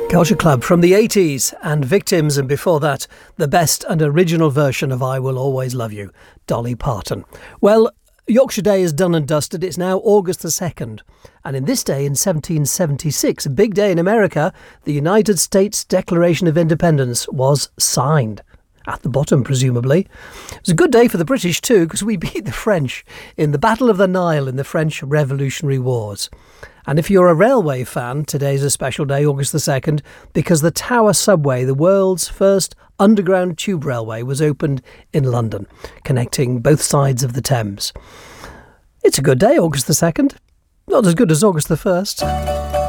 Culture Club from the 80s and Victims, and before that, the best and original version of I Will Always Love You, Dolly Parton. Well, Yorkshire Day is done and dusted. It's now August the 2nd. And in this day, in 1776, a big day in America, the United States Declaration of Independence was signed. At the bottom, presumably. It was a good day for the British too, because we beat the French in the Battle of the Nile in the French Revolutionary Wars. And if you're a railway fan, today's a special day, August the 2nd, because the Tower Subway, the world's first underground tube railway, was opened in London, connecting both sides of the Thames. It's a good day, August the 2nd. Not as good as August the 1st.